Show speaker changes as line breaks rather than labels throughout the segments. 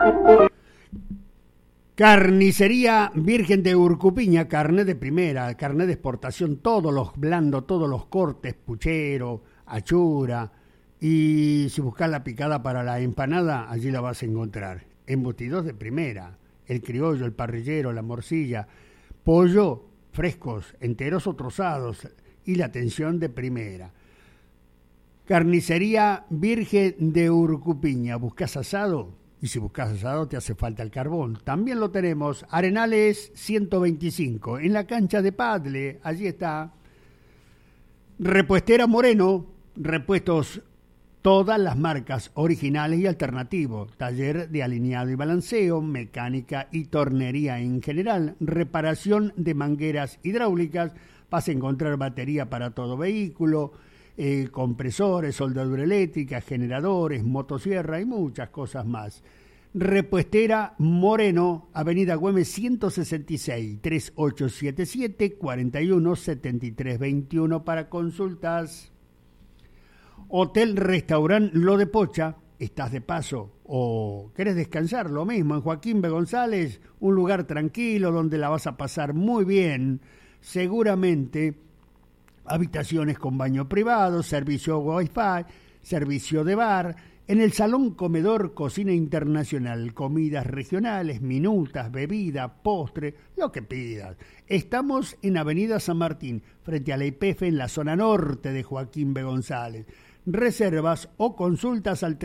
Carnicería Virgen de Urcupiña, carne de primera, carne de exportación, todos los blandos, todos los cortes, puchero, achura, y si buscas la picada para la empanada, allí la vas a encontrar. Embutidos de primera, el criollo, el parrillero, la morcilla, pollo frescos, enteros o trozados, y la atención de primera. Carnicería Virgen de Urcupiña, ¿buscas asado? Y si buscas asado te hace falta el carbón. También lo tenemos, Arenales 125, en la cancha de Padle, allí está. Repuestera Moreno, repuestos todas las marcas originales y alternativos. Taller de alineado y balanceo, mecánica y tornería en general, reparación de mangueras hidráulicas, vas a encontrar batería para todo vehículo, compresores, soldadura eléctrica, generadores, motosierra y muchas cosas más. Repuestera Moreno, Avenida Güemes 166, 3877-417321 para consultas. Hotel Restaurant Lo de Pocha, estás de paso o querés descansar, lo mismo, en Joaquín B. González, un lugar tranquilo donde la vas a pasar muy bien, seguramente. Habitaciones con baño privado, servicio Wi-Fi, servicio de bar. En el salón comedor, cocina internacional, comidas regionales, minutas, bebida, postre, lo que pidas. Estamos en Avenida San Martín, frente a la YPF en la zona norte de Joaquín B. González. Reservas o consultas al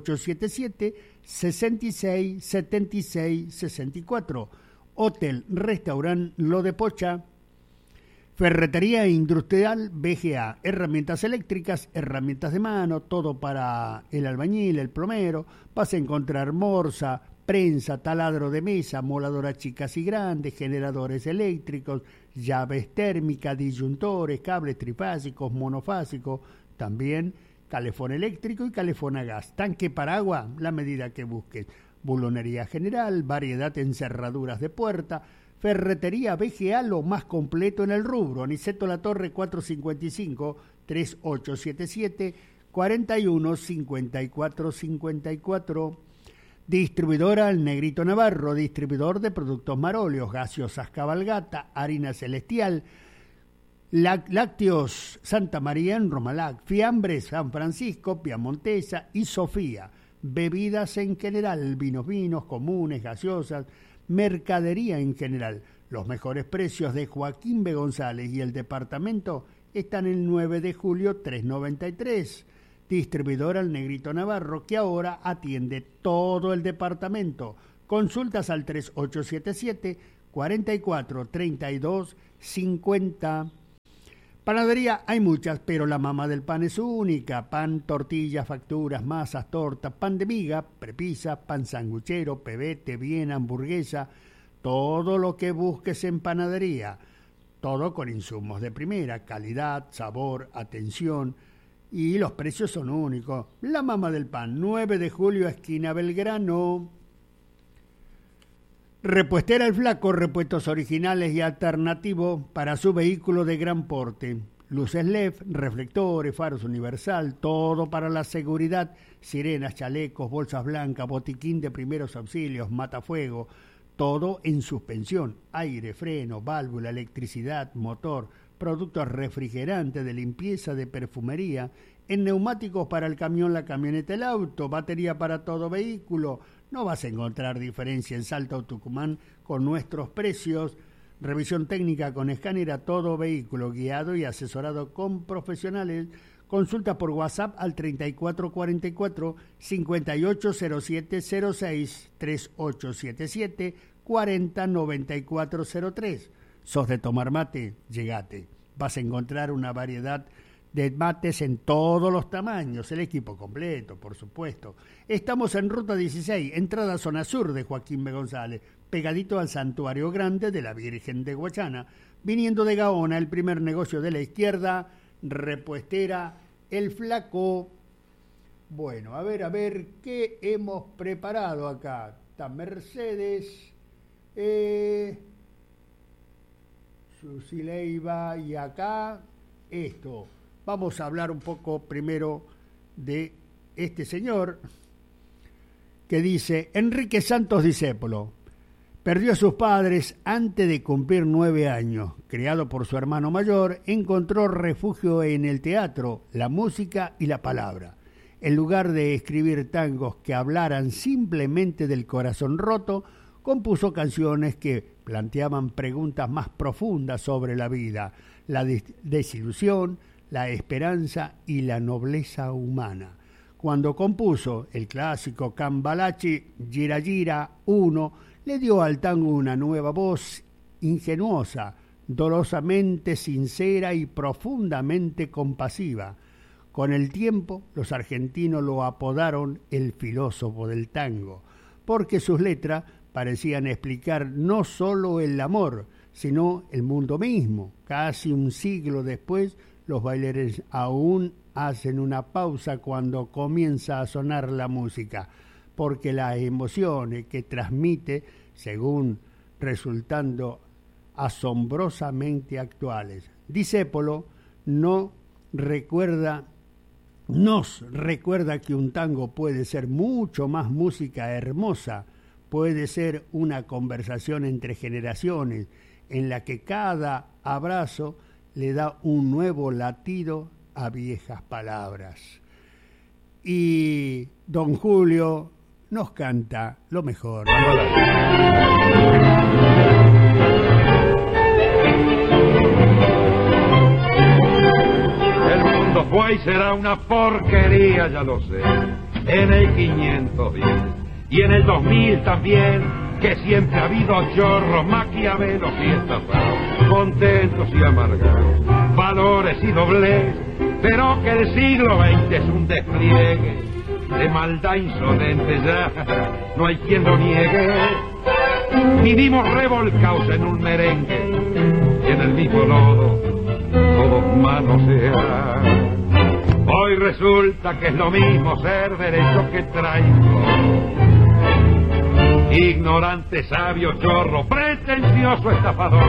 3877-667664. Hotel Restaurant Lo de Pocha. Ferretería Industrial BGA, herramientas eléctricas, herramientas de mano, todo para el albañil, el plomero. Vas a encontrar morsa, prensa, taladro de mesa, moladoras chicas y grandes, generadores eléctricos, llaves térmicas, disyuntores, cables trifásicos, monofásicos, también calefón eléctrico y calefón a gas, tanque para agua, la medida que busques. Bulonería general, variedad en cerraduras de puerta. Ferretería BGA, lo más completo en el rubro. Aniceto La Torre 455-3877-415454. Distribuidora El Negrito Navarro, distribuidor de productos Marolios, gaseosas Cabalgata, harina Celestial, lácteos Santa María en Romalac, fiambres San Francisco, Piamontesa y Sofía. Bebidas en general, vinos comunes, gaseosas, mercadería en general. Los mejores precios de Joaquín B. González y el departamento están en el 9 de julio 393. Distribuidora El Negrito Navarro, que ahora atiende todo el departamento. Consultas al 3877-443250. Panadería hay muchas, pero la mamá del pan es única. Pan, tortillas, facturas, masas, tortas, pan de miga, prepisa, pan sanguchero, pebete, bien, hamburguesa, todo lo que busques en panadería. Todo con insumos de primera, calidad, sabor, atención, y los precios son únicos. La mamá del pan, 9 de julio, esquina Belgrano. Repuestera El Flaco, repuestos originales y alternativos para su vehículo de gran porte. Luces LED, reflectores, faros universal, todo para la seguridad. Sirenas, chalecos, bolsas blancas, botiquín de primeros auxilios, matafuego. Todo en suspensión, aire, freno, válvula, electricidad, motor, productos refrigerantes, de limpieza, de perfumería, en neumáticos para el camión, la camioneta, el auto, batería para todo vehículo. No vas a encontrar diferencia en Salta o Tucumán con nuestros precios. Revisión técnica con escáner a todo vehículo, guiado y asesorado con profesionales. Consulta por WhatsApp al 3444-580706, 3877-409403. ¿Sos de tomar mate? Llegate. Vas a encontrar una variedad de mates en todos los tamaños, el equipo completo, por supuesto. Estamos en Ruta 16, entrada zona sur de Joaquín B. González, pegadito al Santuario Grande de la Virgen de Guachana, viniendo de Gaona, el primer negocio de la izquierda, repuestera El Flaco. Bueno, a ver, ¿qué hemos preparado acá? Está Mercedes, Susi Leiva, y acá esto. Vamos a hablar un poco primero de este señor que dice: Enrique Santos Discépolo perdió a sus padres antes de cumplir 9 años. Criado por su hermano mayor, encontró refugio en el teatro, la música y la palabra. En lugar de escribir tangos que hablaran simplemente del corazón roto, compuso canciones que planteaban preguntas más profundas sobre la vida, la desilusión, la esperanza y la nobleza humana. Cuando compuso el clásico Cambalache Gira Gira 1, le dio al tango una nueva voz ingenuosa, dolorosamente sincera y profundamente compasiva. Con el tiempo, los argentinos lo apodaron el filósofo del tango, porque sus letras parecían explicar no solo el amor, sino el mundo mismo. Casi un siglo después, los bailarines aún hacen una pausa cuando comienza a sonar la música, porque las emociones que transmite, según resultando asombrosamente actuales. Discépolo nos recuerda que un tango puede ser mucho más música hermosa, puede ser una conversación entre generaciones en la que cada abrazo le da un nuevo latido a viejas palabras. Y don Julio nos canta lo mejor.
El mundo fue y será una porquería, ya lo sé, en el 510 y en el 2000 también, que siempre ha habido chorros, maquiavelos y estafados, contentos y amargados, valores y doblez, pero que el siglo XX es un despliegue de maldad insolente, ya no hay quien lo niegue. Vivimos revolcados en un merengue y en el mismo lodo todos manosean. Hoy resulta que es lo mismo ser derecho que traidor, ignorante, sabio, chorro, pretencioso, estafador.